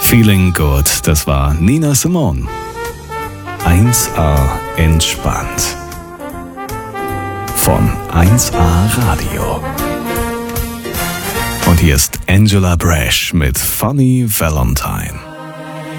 Feeling Good, das war Nina Simone. 1A entspannt. Von 1A Radio. Und hier ist Angela Brash mit Funny Valentine.